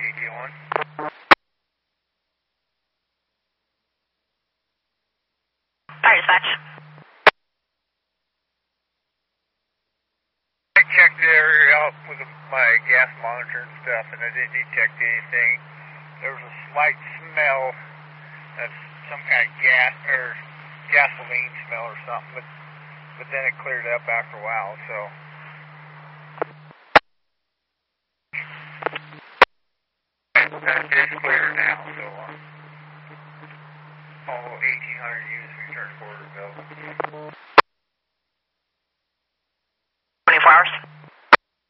DT1. Fire dispatch. I checked the area out with my gas monitor and stuff, and I didn't detect anything. There was a slight smell of some kind of gas or gasoline smell or something, but then it cleared up after a while. So that is clear now. So all 1,800 units returned to Porterville.